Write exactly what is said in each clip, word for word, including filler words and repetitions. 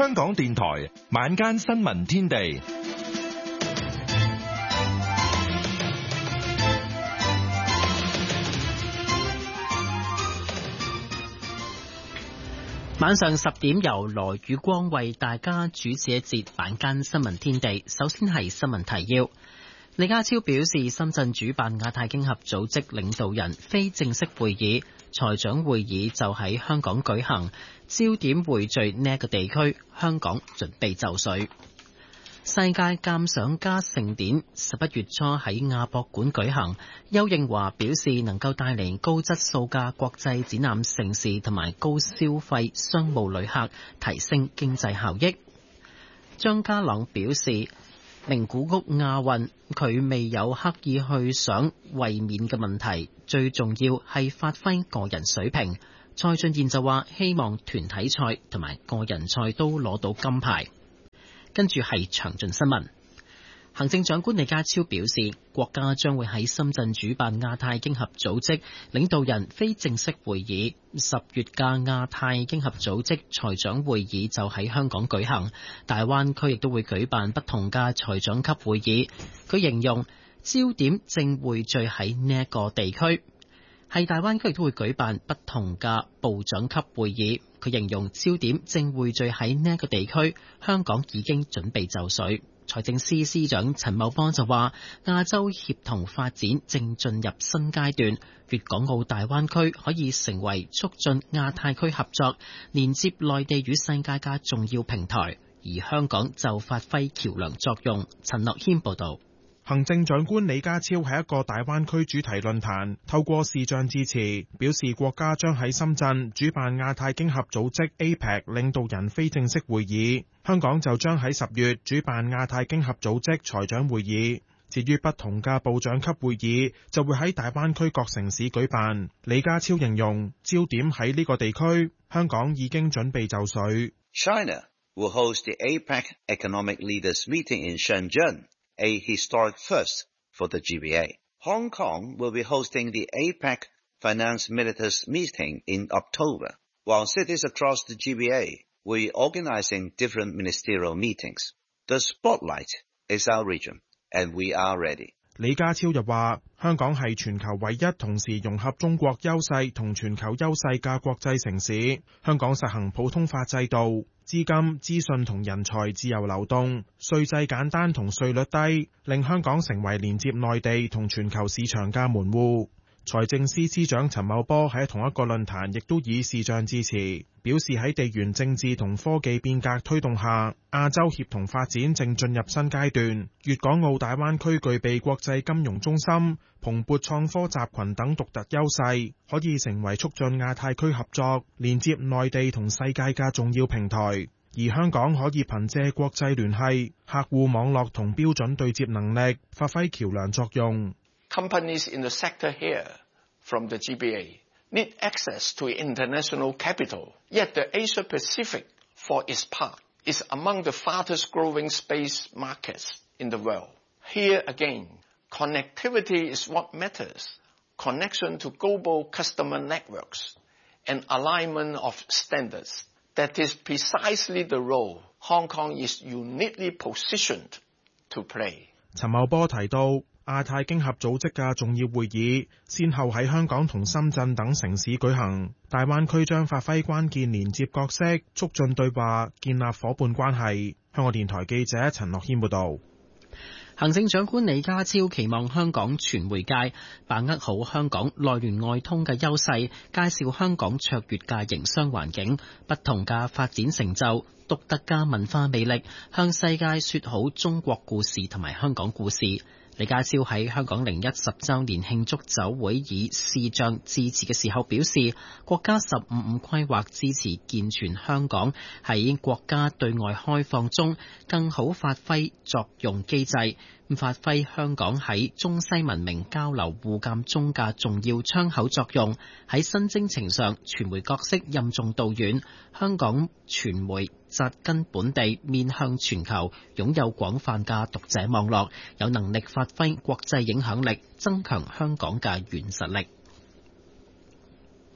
香港電台晚間新聞天地。 晚上十點由羅宇光為大家主持一節晚間新聞天地。首先係新聞提要。李家超表示，深圳主辦亞太經合組織領導人非正式會議，財長會議就喺香港舉行，焦點匯聚呢一個地區，香港準備就緒。世界鑑賞家盛典十一月初喺亞博館舉行，邱應華表示能夠帶嚟高質素嘅國際展覽盛事同埋高消費商務旅客，提升經濟效益。張家朗表示，名古屋亞運佢未有刻意去想衛冕嘅問題，最重要係發揮個人水平。蔡俊彥就話希望團體賽同埋個人賽都攞到金牌。跟住係詳盡新聞。行政長官李家超表示，國家將會喺深圳主辦亞太經合組織領導人非正式會議，十月嘅亞太經合組織財長會議就喺香港舉行，大灣區亦都會舉辦不同嘅財長級會議。佢形容焦點正匯聚喺呢一個地區，係大灣區亦都會舉辦不同嘅部長級會議。佢形容焦點正匯聚喺呢一個地區，香港已經準備就緒。財政司司長陳茂波就話，亞洲協同發展正進入新階段，粵港澳大灣區可以成為促進亞太區合作、連接內地與世界嘅重要平台，而香港就發揮橋樑作用。陳樂謙報道。 行政長官李家超喺一個大灣區主題論壇透過視像致辭，表示國家將喺深圳主辦亞太經合組織 A P E C 領導人非正式會議，香港就將喺十月主辦亞太經合組織財長會議。至於不同嘅部長級會議，就會喺大灣區各城市舉辦。李家超形容焦點喺呢個地區，香港已經準備就緒。 China will host the A P E C Economic Leaders Meeting in Shenzhen.A historic first for the G B A. Hong Kong will be hosting the A P E C Finance Ministers Meeting in October, while cities across the G B A will be organizing different ministerial meetings. The spotlight is our region, and we are ready. 李家超又話，香港係全球唯一同時融合中國優勢同全球優勢嘅國際城市。香港實行普通法制度，資金、資訊同人才自由流動，稅制簡單同稅率低，令香港成為連接內地同全球市場嘅門戶。財政司司長陳茂波喺同一個論壇亦都以視像致辭，表示喺地緣政治同科技變革推動下，亞洲協同發展正進入新階段。粵港澳大灣區具備國際金融中心、蓬勃創科集群等獨特優勢，可以成為促進亞太區合作、連接內地同世界嘅重要平台。而香港可以憑借國際聯繫、客戶網絡同標準對接能力，發揮橋樑作用。 Companies in the sector here from the G B A need access to international capital, yet the Asia Pacific, for its part, is among the fastest growing space markets in the world. Here again, connectivity is what matters. Connection to global customer networks and alignment of standards. That is precisely the role Hong Kong is uniquely positioned to play. 陳茂波提到，亞太經合組織嘅重要會議先後喺香港同深圳等城市舉行，大灣區將發揮關鍵連接角色，促進對話，建立夥伴關係。香港電台記者陳樂軒報導。 行政長官李家超期望香港傳媒界把握好香港內聯外通嘅優勢，介紹香港卓越嘅營商環境、不同嘅發展成就、獨特嘅文化魅力，向世界說好中國故事同埋香港故事。李家超喺香港零一十週年慶祝酒會以視像致辭嘅時候表示，國家十五五規劃支持健全香港喺國家對外開放中更好發揮作用機制，發揮香港喺中西文明交流互鑒中嘅重要窗口作用。喺新征程上，傳媒角色任重道遠，香港傳媒扎根本地，面向全球，擁有廣泛嘅讀者網絡，有能力發揮國際影響力，增強香港嘅軟實力。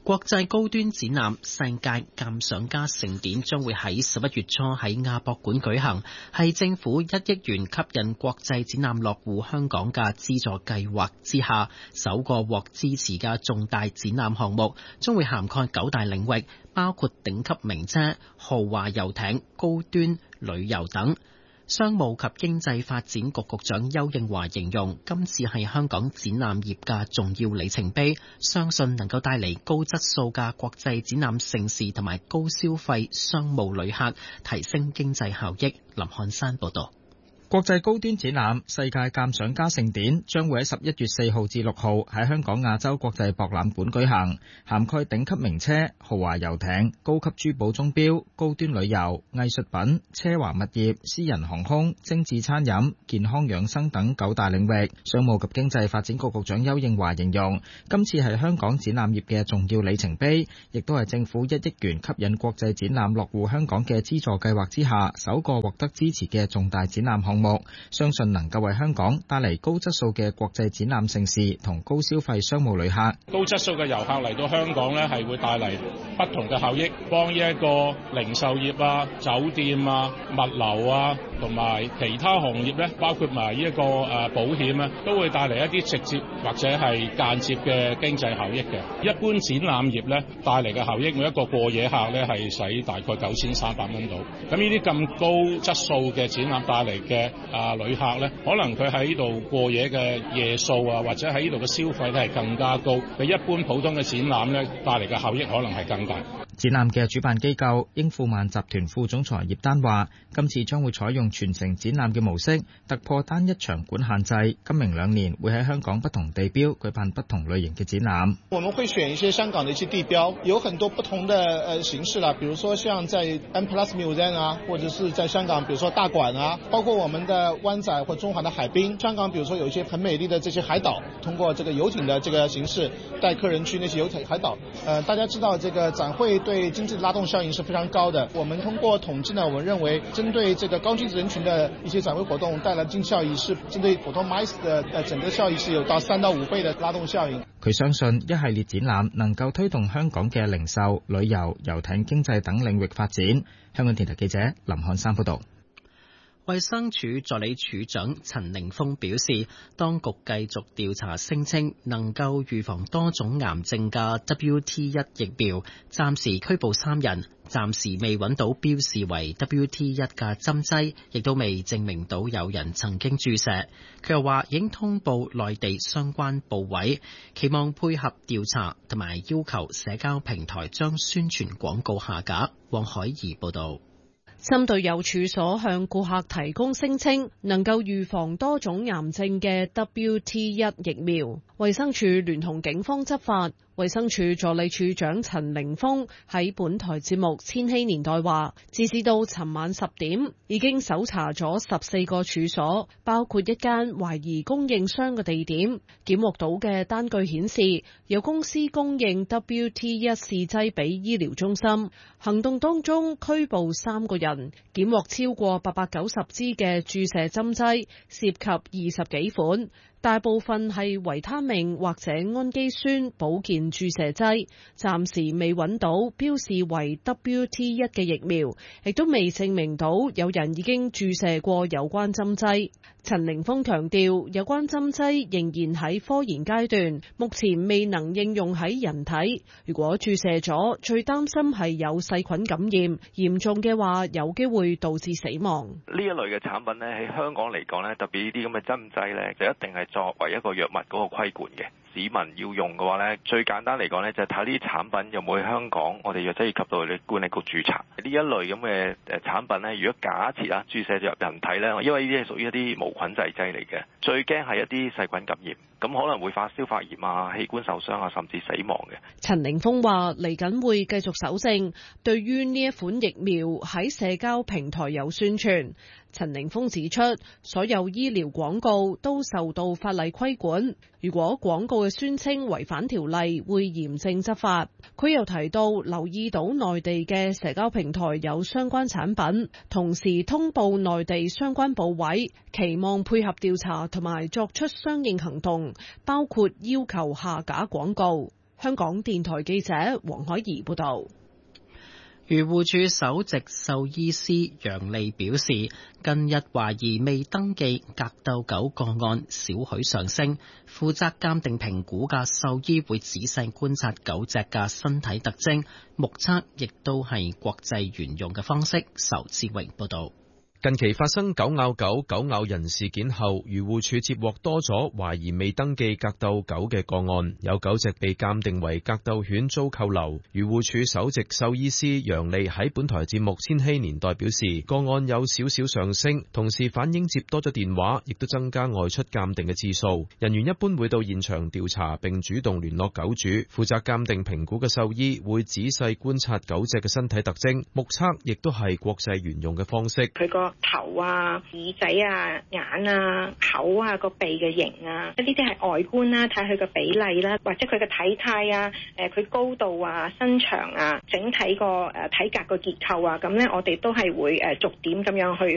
國際高端展覽世界鑑賞家盛典將會喺十一月初喺亞博館舉行，係政府一億元吸引國際展覽落戶香港嘅資助計劃之下首個獲支持嘅重大展覽項目，將會涵蓋九大領域，包括頂級名車、豪華遊艇、高端旅遊等。商務及經濟發展局局長邱應華形容今次係香港展覽業嘅重要里程碑，相信能夠帶嚟高質素嘅國際展覽盛事同埋高消費商務旅客，提升經濟效益。林漢山報道。 國際高端展覽世界鑑賞家盛典將會喺十一月四號至六號喺香港亞洲國際博覽館舉行，涵蓋頂級名車、豪華遊艇、高級珠寶鐘錶、高端旅遊、藝術品、奢華物業、私人航空、精緻餐飲、健康養生等九大領域。商務及經濟發展局局長邱應華形容今次係香港展覽業嘅重要里程碑，亦都係政府一億元吸引國際展覽落戶香港嘅資助計劃之下首個獲得支持嘅重大展覽項目。相信能夠為香港帶嚟高質素嘅國際展覽盛事同高消費商務旅客。 高質素嘅遊客嚟到香港呢，係會帶嚟不同嘅效益，幫呢一個零售業啊、酒店啊、物流啊同埋其他行業呢，包括埋呢一個誒保險啊，都會帶嚟一啲直接或者係間接嘅經濟效益嘅。一般展覽業呢，帶嚟嘅效益，每一個過夜客呢係使大概九千三百蚊到。咁呢啲咁高質素嘅展覽帶嚟嘅啊旅客呢，可能佢喺呢度過夜嘅夜數啊，或者喺呢度嘅消費咧係更加高，比一般普通嘅展覽呢帶嚟嘅效益可能係更大。 展覽嘅主辦機構英富萬集團副總裁葉丹話，今次將會採用全城展覽嘅模式，突破單一場館限制。今明兩年會喺香港不同地標舉辦不同類型嘅展覽。 我們會選一些香港的一些地標，有很多不同的呃形式啦，比如說像在 M Plus Museum 啊，或者是在香港，比如說大館啊，包括我們的灣仔或中環的海濱。香港比如說有一些很美麗的這些海島，通過這個遊艇的這個形式帶客人去那些遊艇海島。呃，大家知道這個展會對經濟的拉動效應是非常高的。我們通過統計呢，我們認為針對這個高淨值人群的一些展會活動帶來經濟效益，是針對普通 M I C E 的呃整個效益是有到三到五倍的拉動效應。 佢相信一系列展覽能夠推動香港嘅零售、旅遊、遊艇經濟等領域發展。香港電台記者林漢山報道。 衛生署助理署長陳寧峰表示，當局繼續調查聲稱能夠預防多種癌症嘅 W T 一 疫苗，暫時拘捕三人，暫時未揾到標示為 W T 一 嘅針劑，亦都未證明到有人曾經注射。佢又話已經通報內地相關部委，期望配合調查同埋要求社交平台將宣傳廣告下架。黃海怡報道。 針對有處所向顧客提供聲稱能夠預防多種癌症嘅 W T 一 疫苗，衛生署聯同警方執法。衛生署助理署長陳凌峰喺本台節目《千禧年代》話，截至到尋晚十點，已經搜查咗十四個處所，包括一間懷疑供應商嘅地點。檢獲到嘅單據顯示，有公司供應 W T 一 試劑俾醫療中心。行動當中拘捕三個人，檢獲超過八百九十支嘅注射針劑，涉及二十幾款。大部分係維他命或者氨基酸保健注射劑，暫時未揾到標示為 W T 一 嘅疫苗，亦都未證明到有人已經注射過有關針劑。陳凌峰強調，有關針劑仍然喺科研階段，目前未能應用喺人體。如果注射咗，最擔心係有細菌感染，嚴重嘅話有機會導致死亡。 呢一類嘅產品呢，喺香港嚟講呢，特別呢啲咁嘅針劑呢，就一定係作為一個藥物嗰個規管嘅。市民要用嘅話呢，最簡單嚟講呢，就係睇呢啲產品有冇喺香港我哋藥劑業及道理管理局註冊。呢一類咁嘅誒產品呢，如果假設啊注射入人體呢，因為呢啲係屬於一啲無菌製劑嚟嘅，最驚係一啲細菌感染，咁可能會發燒發炎啊、器官受傷啊，甚至死亡嘅。 陳凌峰話：嚟緊會繼續搜證，對於呢一款疫苗喺社交平台有宣傳。陳凌峰指出，所有醫療廣告都受到法例規管，如果廣告嘅宣稱違反條例，會嚴正執法。佢又提到，留意到內地嘅社交平台有相關產品，同時通報內地相關部委，期望配合調查同埋作出相應行動，包括要求下架廣告。 香港電台記者黃海怡報道。 漁護署首席獸醫師楊利表示，近日懷疑未登記格鬥狗個案少許上升，負責鑑定評估嘅獸醫會仔細觀察狗隻嘅身體特徵，目測亦都係國際沿用嘅方式。仇志榮報道。 近期發生狗咬狗、狗咬人事件後，漁護署接獲多咗懷疑未登記格鬥狗嘅個案，有狗隻被鑑定為格鬥犬遭扣留。漁護署首席獸醫師楊利喺本台節目《千禧年代》表示，個案有少少上升，同時反映接多咗電話，亦都增加外出鑑定嘅次數。人員一般會到現場調查並主動聯絡狗主，負責鑑定評估嘅獸醫會仔細觀察狗隻嘅身體特徵，目測亦都係國際沿用嘅方式。 佢個頭啊、耳仔啊、眼啊、口啊、個鼻嘅形啊，呢啲係外觀啦，睇佢個比例啦，或者佢嘅體態啊、誒佢高度啊、身長啊、整體個誒體格個結構啊，咁咧我哋都係會誒逐點咁樣去